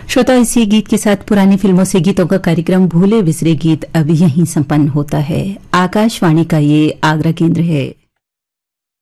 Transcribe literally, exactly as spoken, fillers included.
श्रोता, इसी गीत के साथ पुरानी फिल्मों से गीतों का कार्यक्रम भूले बिसरे गीत अब यहीं संपन्न होता है। आकाशवाणी का ये आगरा केंद्र है।